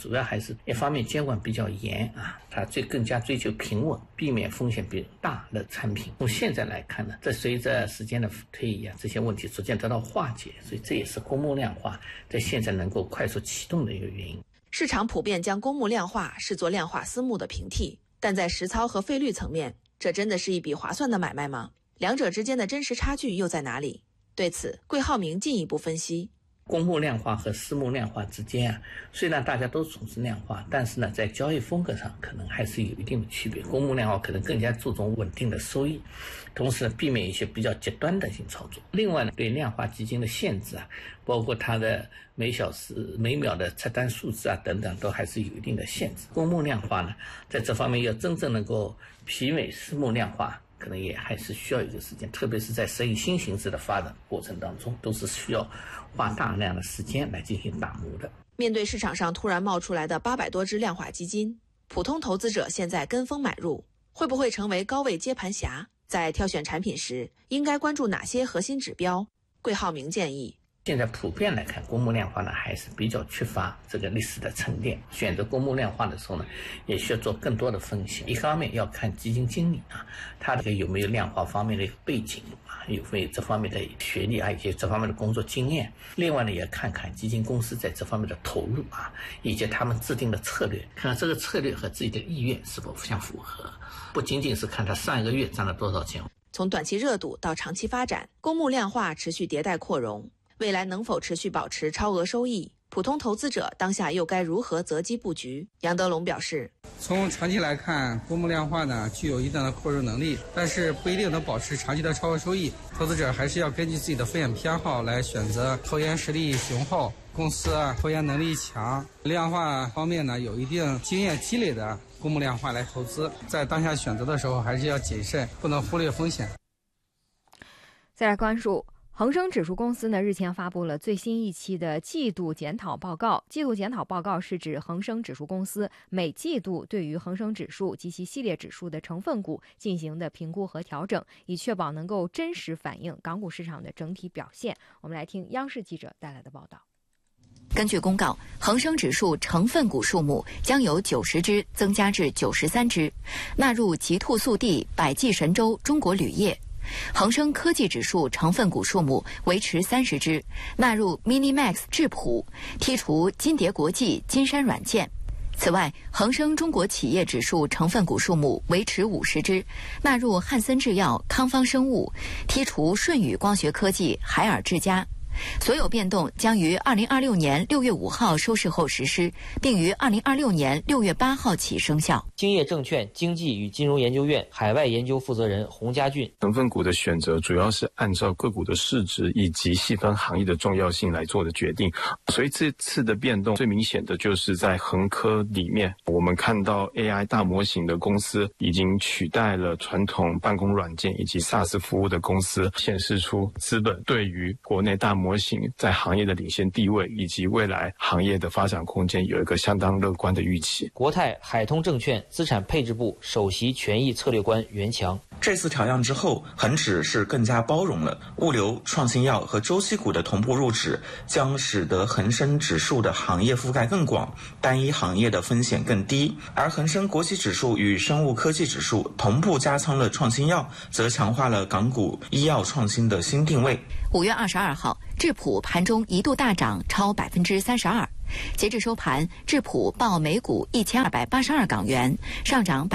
主要还是一方面监管比较严啊，它更加追求平稳，避免风险比较大的产品。从现在来看呢，这随着时间的推移啊，这些问题逐渐得到化解，所以这也是公募量化在现在能够快速启动的一个原因。 市场普遍将公募量化视作量化私募的平替，但在实操和费率层面，这真的是一笔划算的买卖吗？两者之间的真实差距又在哪里？对此，桂浩明进一步分析。 公募量化和私募量化之间啊，虽然大家都从事量化，但是呢，在交易风格上可能还是有一定的区别。公募量化可能更加注重稳定的收益，同时避免一些比较极端的性操作。另外呢，对量化基金的限制啊，包括它的每小时、每秒的拆单数字啊等等，都还是有一定的限制。公募量化呢，在这方面要真正能够媲美私募量化，可能也还是需要一个时间，特别是在适应新形势的发展过程当中，都是需要花大量的时间来进行打磨的。 面对市场上突然冒出来的800多只量化基金，普通投资者现在跟风买入，会不会成为高位接盘侠？在挑选产品时，应该关注哪些核心指标？桂浩明建议， 现在普遍来看，公募量化呢还是比较缺乏这个历史的沉淀。选择公募量化的时候呢，也需要做更多的分析。一方面要看基金经理啊，他有没有量化方面的一个背景啊，有没有这方面的学历啊，以及这方面的工作经验。另外呢，也看看基金公司在这方面的投入啊，以及他们制定的策略，看看这个策略和自己的意愿是否相符合。不仅仅是看他上一个月赚了多少钱。 从短期热度到长期发展，公募量化持续迭代扩容。未来能否持续保持超额收益？普通投资者当下又该如何择机布局？杨德龙表示， 从长期来看，公募量化呢具有一定的扩容能力，但是不一定能保持长期的超额收益。投资者还是要根据自己的风险偏好来选择投研实力雄厚、公司投研能力强、量化方面呢有一定经验积累的公募量化来投资。在当下选择的时候还是要谨慎，不能忽略风险。 再来关注恒生指数公司呢，日前发布了最新一期的季度检讨报告。季度检讨报告是指恒生指数公司每季度对于恒生指数及其系列指数的成分股进行的评估和调整，以确保能够真实反映港股市场的整体表现。我们来听央视记者带来的报道。 根据公告，恒生指数成分股数目将由90只增加至93只，纳入极兔速递、百济神州、中国铝业。恒生科技指数成分股数目维持30只，纳入 Minimax 智谱，剔除金蝶国际、金山软件。此外，恒生中国企业指数成分股数目维持50只，纳入汉森制药、康方生物，剔除舜宇光学科技、海尔智家。所有变动将于2026年6月5号收市后实施，并于2026年6月8号起生效。 兴业证券经济与金融研究院海外研究负责人洪家俊， 成分股的选择主要是按照个股的市值以及细分行业的重要性来做的决定，所以这次的变动最明显的就是在恒科里面，我们看到 AI 大模型的公司已经取代了传统办公软件以及 SaaS 服务的公司，显示出资本对于国内大模型在行业的领先地位以及未来行业的发展空间有一个相当乐观的预期。 国泰海通证券资产配置部首席权益策略官袁强， 这次调样之后，恒指是更加包容了，物流、创新药和周期股的同步入指，将使得恒生指数的行业覆盖更广，单一行业的风险更低。而恒生国企指数与生物科技指数同步加仓了创新药，则强化了港股医药创新的新定位。 5月22号，智谱盘中一度大涨超32%，截至收盘，智谱报每股1282港元，上涨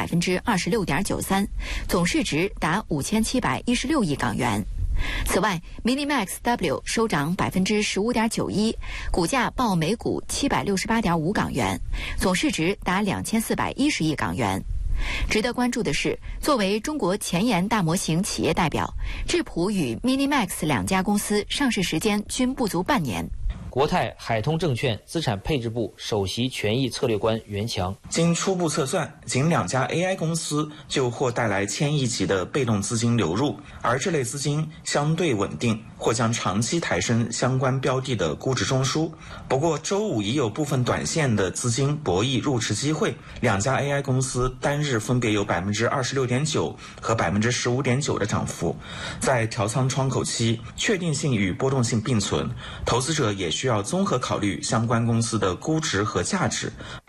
26.93%，总市值达5716亿港元。此外 ，Minimax W 收涨15.91%，股价报每股768.5港元，总市值达2410亿港元。值得关注的是，作为中国前沿大模型企业代表，智谱与 Minimax 两家公司上市时间均不足半年。 国泰海通证券资产配置部首席权益策略官袁强， 经初步测算，仅2家 AI 公司就或带来1000亿级的被动资金流入，而这类资金相对稳定，或将长期抬升相关标的的估值中枢。不过周五已有部分短线的资金博弈入池机会，2家 AI 公司单日分别有26.9%和15.9%的涨幅。在调仓窗口期，确定性与波动性并存，投资者也需要综合考虑相关公司的估值和价值。